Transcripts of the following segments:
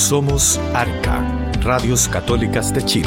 Somos Arca, Radios Católicas de Chile.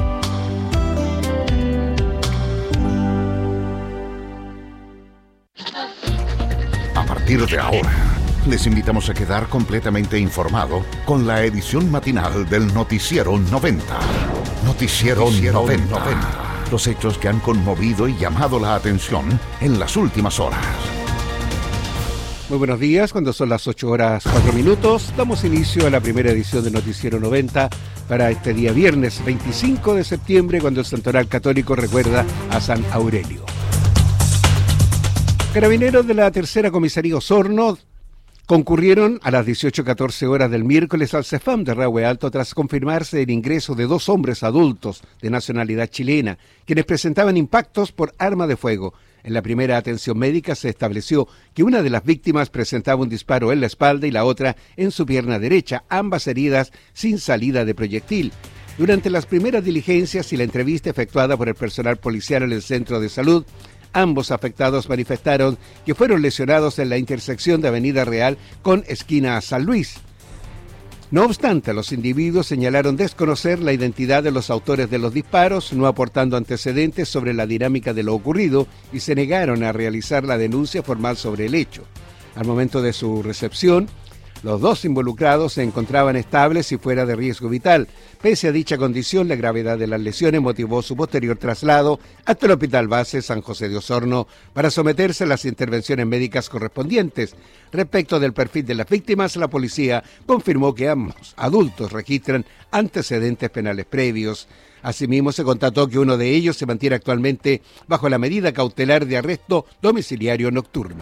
A partir de ahora, les invitamos a quedar completamente informado con la edición matinal del Noticiero 90. Noticiero 90. Los hechos que han conmovido y llamado la atención en las últimas horas. Muy buenos días, cuando son las 8:04, damos inicio a la primera edición del Noticiero 90 para este día viernes 25 de septiembre, cuando el Santoral Católico recuerda a San Aurelio. Carabineros de la Tercera Comisaría Osorno concurrieron a las 18:14 del miércoles al CEFAM de Rahue Alto tras confirmarse el ingreso de 2 hombres adultos de nacionalidad chilena, quienes presentaban impactos por arma de fuego. En la primera atención médica se estableció que una de las víctimas presentaba un disparo en la espalda y la otra en su pierna derecha, ambas heridas sin salida de proyectil. Durante las primeras diligencias y la entrevista efectuada por el personal policial en el centro de salud, ambos afectados manifestaron que fueron lesionados en la intersección de Avenida Real con esquina San Luis. No obstante, los individuos señalaron desconocer la identidad de los autores de los disparos, no aportando antecedentes sobre la dinámica de lo ocurrido y se negaron a realizar la denuncia formal sobre el hecho. Al momento de su recepción, los 2 involucrados se encontraban estables y fuera de riesgo vital. Pese a dicha condición, la gravedad de las lesiones motivó su posterior traslado hasta el Hospital Base San José de Osorno para someterse a las intervenciones médicas correspondientes. Respecto del perfil de las víctimas, la policía confirmó que ambos adultos registran antecedentes penales previos. Asimismo, se constató que uno de ellos se mantiene actualmente bajo la medida cautelar de arresto domiciliario nocturno.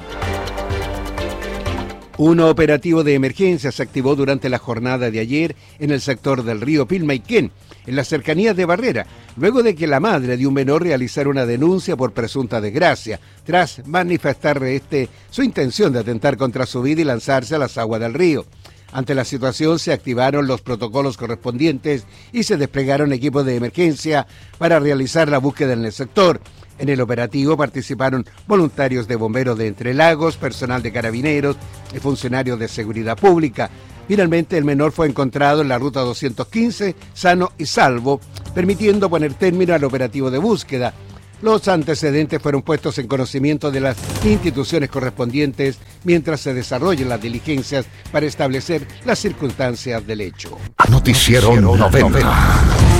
Un operativo de emergencia se activó durante la jornada de ayer en el sector del río Pilmaiquén, en las cercanías de Barrera, luego de que la madre de un menor realizara una denuncia por presunta desgracia, tras manifestar su intención de atentar contra su vida y lanzarse a las aguas del río. Ante la situación se activaron los protocolos correspondientes y se desplegaron equipos de emergencia para realizar la búsqueda en el sector. En el operativo participaron voluntarios de bomberos de Entre Lagos, personal de carabineros y funcionarios de seguridad pública. Finalmente, el menor fue encontrado en la ruta 215, sano y salvo, permitiendo poner término al operativo de búsqueda. Los antecedentes fueron puestos en conocimiento de las instituciones correspondientes mientras se desarrollan las diligencias para establecer las circunstancias del hecho. Noticiero 90.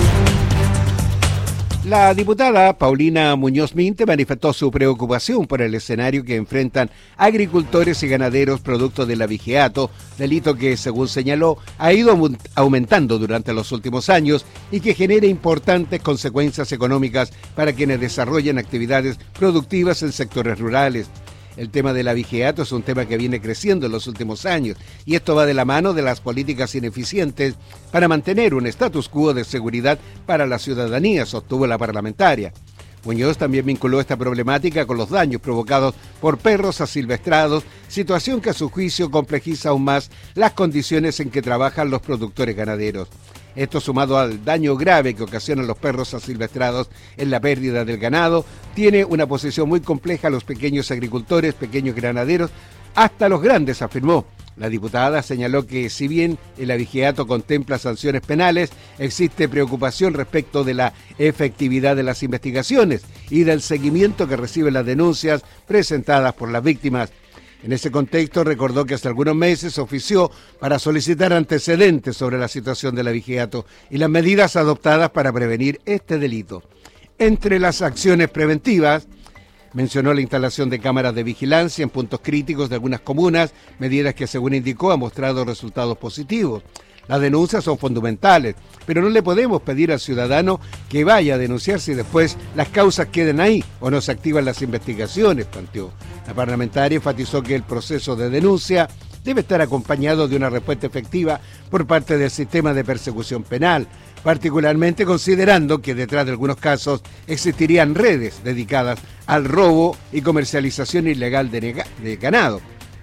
La diputada Paulina Muñoz Minte manifestó su preocupación por el escenario que enfrentan agricultores y ganaderos producto del abigeato, delito que, según señaló, ha ido aumentando durante los últimos años y que genera importantes consecuencias económicas para quienes desarrollan actividades productivas en sectores rurales. El tema del abigeato es un tema que viene creciendo en los últimos años y esto va de la mano de las políticas ineficientes para mantener un status quo de seguridad para la ciudadanía, sostuvo la parlamentaria. Muñoz también vinculó esta problemática con los daños provocados por perros asilvestrados, situación que a su juicio complejiza aún más las condiciones en que trabajan los productores ganaderos. Esto, sumado al daño grave que ocasionan los perros asilvestrados en la pérdida del ganado, tiene una posición muy compleja a los pequeños agricultores, pequeños ganaderos, hasta los grandes, afirmó. La diputada señaló que si bien el abigeato contempla sanciones penales, existe preocupación respecto de la efectividad de las investigaciones y del seguimiento que reciben las denuncias presentadas por las víctimas. En ese contexto recordó que hace algunos meses ofició para solicitar antecedentes sobre la situación del abigeato y las medidas adoptadas para prevenir este delito. Entre las acciones preventivas, mencionó la instalación de cámaras de vigilancia en puntos críticos de algunas comunas, medidas que, según indicó, han mostrado resultados positivos. Las denuncias son fundamentales, pero no le podemos pedir al ciudadano que vaya a denunciar si después las causas quedan ahí o no se activan las investigaciones, planteó. La parlamentaria enfatizó que el proceso de denuncia debe estar acompañado de una respuesta efectiva por parte del sistema de persecución penal, particularmente considerando que detrás de algunos casos existirían redes dedicadas al robo y comercialización ilegal de ganado.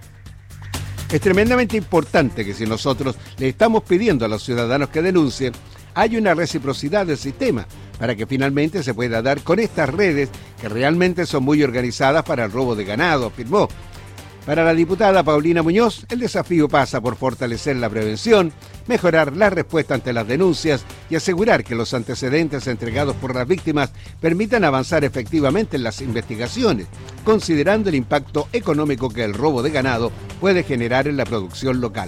Es tremendamente importante que si nosotros le estamos pidiendo a los ciudadanos que denuncien, hay una reciprocidad del sistema para que finalmente se pueda dar con estas redes que realmente son muy organizadas para el robo de ganado, afirmó. Para la diputada Paulina Muñoz, el desafío pasa por fortalecer la prevención, mejorar la respuesta ante las denuncias y asegurar que los antecedentes entregados por las víctimas permitan avanzar efectivamente en las investigaciones, considerando el impacto económico que el robo de ganado puede generar en la producción local.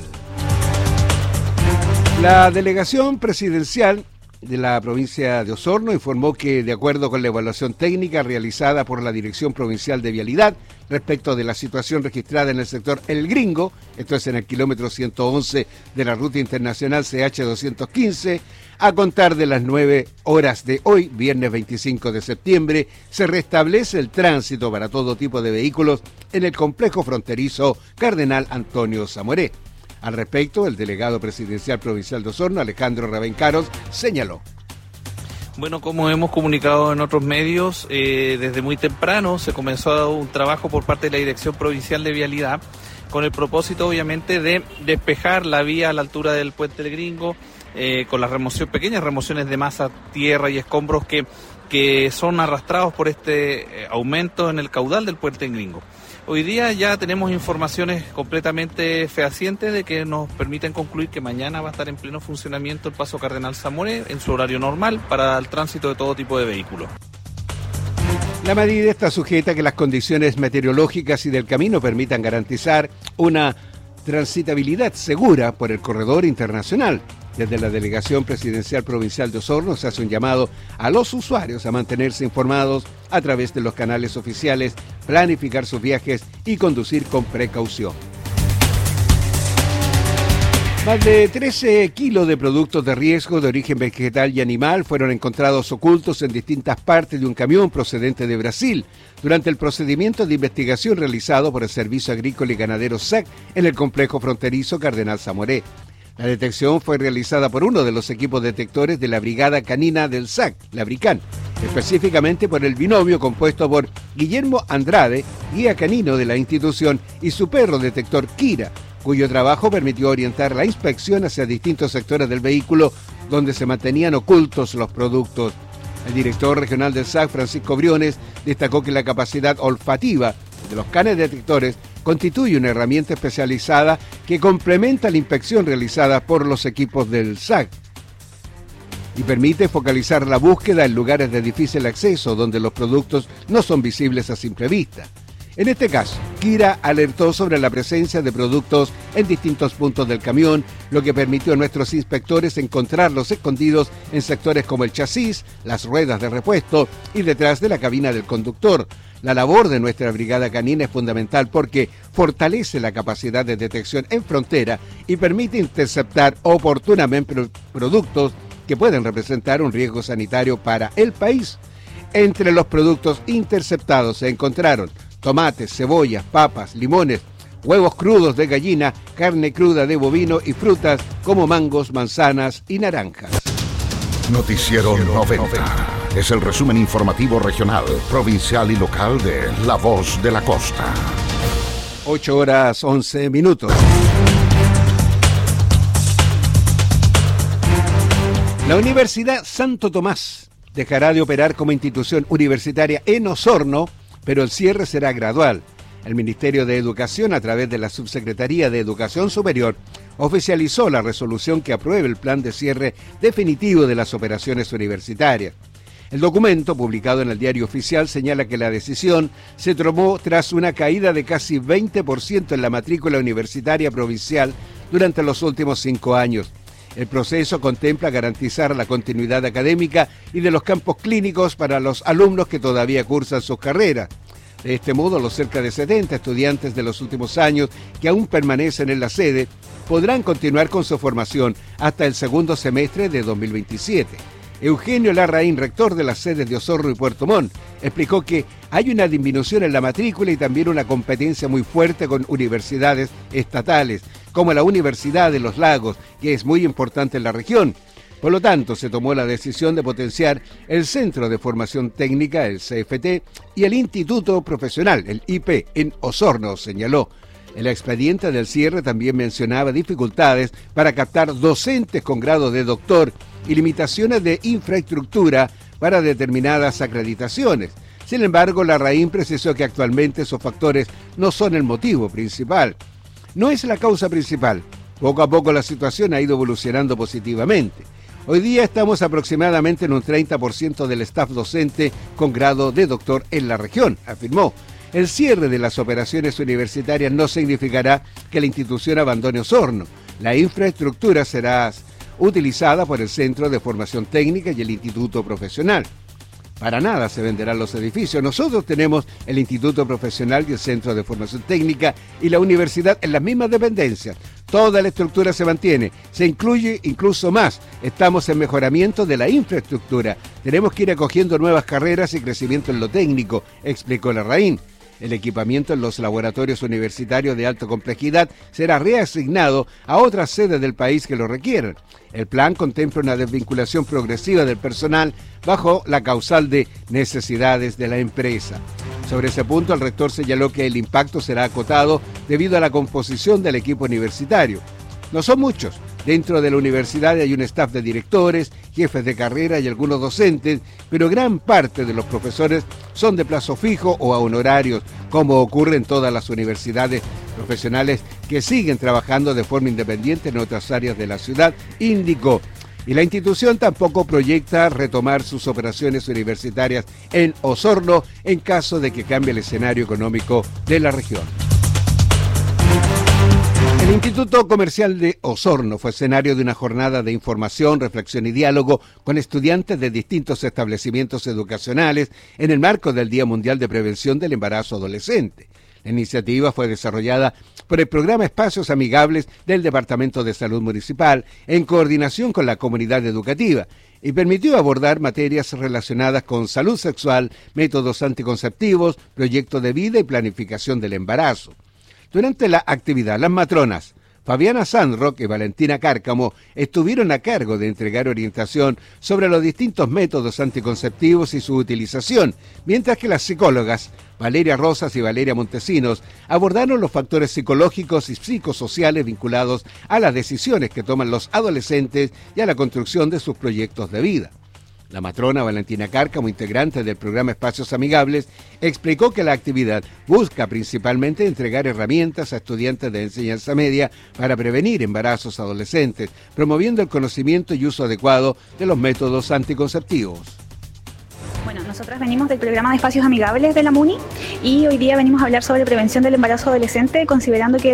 La delegación presidencial de la provincia de Osorno informó que, de acuerdo con la evaluación técnica realizada por la Dirección Provincial de Vialidad respecto de la situación registrada en el sector El Gringo, esto es en el kilómetro 111 de la ruta internacional CH215, a contar de las 9 horas de hoy, viernes 25 de septiembre, se restablece el tránsito para todo tipo de vehículos en el complejo fronterizo Cardenal Antonio Zamoré. Al respecto, el delegado presidencial provincial de Osorno, Alejandro Rabencaros, señaló. Bueno, como hemos comunicado en otros medios, desde muy temprano se comenzó un trabajo por parte de la Dirección Provincial de Vialidad con el propósito, obviamente, de despejar la vía a la altura del Puente del Gringo, con las pequeñas remociones de masa, tierra y escombros que son arrastrados por este aumento en el caudal del Puente del Gringo. Hoy día ya tenemos informaciones completamente fehacientes de que nos permiten concluir que mañana va a estar en pleno funcionamiento el Paso Cardenal Zamoré en su horario normal para el tránsito de todo tipo de vehículos. La medida está sujeta a que las condiciones meteorológicas y del camino permitan garantizar una transitabilidad segura por el corredor internacional. Desde la Delegación Presidencial Provincial de Osorno se hace un llamado a los usuarios a mantenerse informados a través de los canales oficiales, planificar sus viajes y conducir con precaución. Más de 13 kilos de productos de riesgo de origen vegetal y animal fueron encontrados ocultos en distintas partes de un camión procedente de Brasil durante el procedimiento de investigación realizado por el Servicio Agrícola y Ganadero SAC en el complejo fronterizo Cardenal Zamoré. La detección fue realizada por uno de los equipos detectores de la Brigada Canina del SAC, la BRICAN, específicamente por el binomio compuesto por Guillermo Andrade, guía canino de la institución, y su perro detector Kira, cuyo trabajo permitió orientar la inspección hacia distintos sectores del vehículo donde se mantenían ocultos los productos. El director regional del SAC, Francisco Briones, destacó que la capacidad olfativa de los canes detectores constituye una herramienta especializada que complementa la inspección realizada por los equipos del SAC y permite focalizar la búsqueda en lugares de difícil acceso donde los productos no son visibles a simple vista. En este caso, Kira alertó sobre la presencia de productos en distintos puntos del camión, lo que permitió a nuestros inspectores encontrarlos escondidos en sectores como el chasis, las ruedas de repuesto y detrás de la cabina del conductor. La labor de nuestra brigada canina es fundamental porque fortalece la capacidad de detección en frontera y permite interceptar oportunamente productos que pueden representar un riesgo sanitario para el país. Entre los productos interceptados se encontraron tomates, cebollas, papas, limones, huevos crudos de gallina, carne cruda de bovino y frutas como mangos, manzanas y naranjas. Noticiero 90. Es el resumen informativo regional, provincial y local de La Voz de la Costa. 8 horas 11 minutos. La Universidad Santo Tomás dejará de operar como institución universitaria en Osorno, pero el cierre será gradual. El Ministerio de Educación, a través de la Subsecretaría de Educación Superior, oficializó la resolución que apruebe el plan de cierre definitivo de las operaciones universitarias. El documento, publicado en el Diario Oficial, señala que la decisión se tomó tras una caída de casi 20% en la matrícula universitaria provincial durante los últimos 5 años. El proceso contempla garantizar la continuidad académica y de los campos clínicos para los alumnos que todavía cursan sus carreras. De este modo, los cerca de 70 estudiantes de los últimos años que aún permanecen en la sede podrán continuar con su formación hasta el segundo semestre de 2027. Eugenio Larraín, rector de las sedes de Osorno y Puerto Montt, explicó que hay una disminución en la matrícula y también una competencia muy fuerte con universidades estatales, como la Universidad de los Lagos, que es muy importante en la región. Por lo tanto, se tomó la decisión de potenciar el Centro de Formación Técnica, el CFT, y el Instituto Profesional, el IP, en Osorno, señaló. El expediente del cierre también mencionaba dificultades para captar docentes con grado de doctor y limitaciones de infraestructura para determinadas acreditaciones. Sin embargo, Larraín precisó que actualmente esos factores no son el motivo principal. No es la causa principal. Poco a poco la situación ha ido evolucionando positivamente. Hoy día estamos aproximadamente en un 30% del staff docente con grado de doctor en la región, afirmó. El cierre de las operaciones universitarias no significará que la institución abandone Osorno. La infraestructura será utilizada por el Centro de Formación Técnica y el Instituto Profesional. Para nada se venderán los edificios. Nosotros tenemos el Instituto Profesional y el Centro de Formación Técnica y la universidad en las mismas dependencias. Toda la estructura se mantiene, se incluye incluso más. Estamos en mejoramiento de la infraestructura. Tenemos que ir acogiendo nuevas carreras y crecimiento en lo técnico, explicó Larraín. El equipamiento en los laboratorios universitarios de alta complejidad será reasignado a otras sedes del país que lo requieran. El plan contempla una desvinculación progresiva del personal bajo la causal de necesidades de la empresa. Sobre ese punto, el rector señaló que el impacto será acotado debido a la composición del equipo universitario. No son muchos. Dentro de la universidad hay un staff de directores, jefes de carrera y algunos docentes, pero gran parte de los profesores son de plazo fijo o a honorarios, como ocurre en todas las universidades profesionales que siguen trabajando de forma independiente en otras áreas de la ciudad, indicó. Y la institución tampoco proyecta retomar sus operaciones universitarias en Osorno en caso de que cambie el escenario económico de la región. El Instituto Comercial de Osorno fue escenario de una jornada de información, reflexión y diálogo con estudiantes de distintos establecimientos educacionales en el marco del Día Mundial de Prevención del Embarazo Adolescente. La iniciativa fue desarrollada por el programa Espacios Amigables del Departamento de Salud Municipal en coordinación con la comunidad educativa y permitió abordar materias relacionadas con salud sexual, métodos anticonceptivos, proyectos de vida y planificación del embarazo. Durante la actividad, las matronas Fabiana Sandrock y Valentina Cárcamo estuvieron a cargo de entregar orientación sobre los distintos métodos anticonceptivos y su utilización, mientras que las psicólogas Valeria Rosas y Valeria Montesinos abordaron los factores psicológicos y psicosociales vinculados a las decisiones que toman los adolescentes y a la construcción de sus proyectos de vida. La matrona Valentina Cárcamo, integrante del programa Espacios Amigables, explicó que la actividad busca principalmente entregar herramientas a estudiantes de enseñanza media para prevenir embarazos adolescentes, promoviendo el conocimiento y uso adecuado de los métodos anticonceptivos. Bueno, nosotras venimos del programa de Espacios Amigables de la MUNI y hoy día venimos a hablar sobre prevención del embarazo adolescente, considerando que